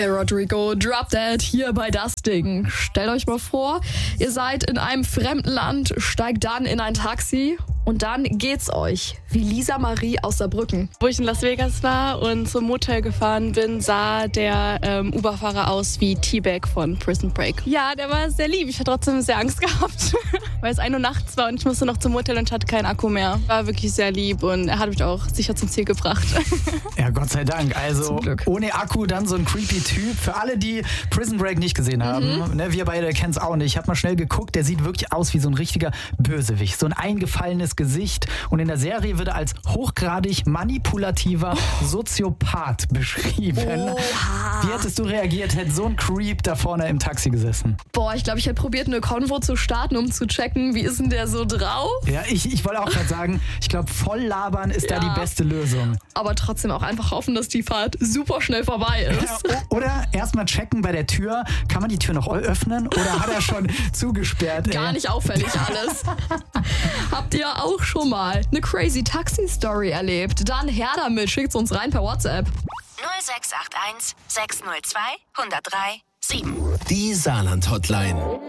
Hey Rodrigo, Drop Dead hier bei Das Ding. Stellt euch mal vor, ihr seid in einem fremden Land, steigt dann in ein Taxi und dann geht's euch wie Lisa Marie aus Saarbrücken. Wo ich in Las Vegas war und zum Motel gefahren bin, sah der Uber-Fahrer aus wie T-Bag von Prison Break. Ja, der war sehr lieb. Ich hatte trotzdem sehr Angst gehabt, weil es 1 Uhr nachts war und ich musste noch zum Motel und ich hatte keinen Akku mehr. War wirklich sehr lieb und er hat mich auch sicher zum Ziel gebracht. Ja, Gott sei Dank. Also ohne Akku dann so ein creepy Typ. Für alle, die Prison Break nicht gesehen haben, ne, wir beide kennen es auch nicht. Ich habe mal schnell geguckt, der sieht wirklich aus wie so ein richtiger Bösewicht. So ein eingefallenes Gesicht. Und in der Serie wird er als hochgradig manipulativer Soziopath beschrieben. Oha. Wie hättest du reagiert, hätte so ein Creep da vorne im Taxi gesessen? Boah, ich glaube, ich hätte probiert, eine Konvo zu starten, um zu checken, wie ist denn der so drauf? Ja, ich wollte auch gerade sagen, ich glaube, voll labern ist da die beste Lösung. Aber trotzdem auch einfach hoffen, dass die Fahrt super schnell vorbei ist. Ja, oder erstmal checken bei der Tür, kann man die Tür noch öffnen oder hat er schon zugesperrt? Gar nicht auffällig alles. Habt ihr auch schon mal eine crazy Taxi-Story erlebt? Dann her damit, schickt's uns rein per WhatsApp. 0681 602 103 7. Die Saarland-Hotline.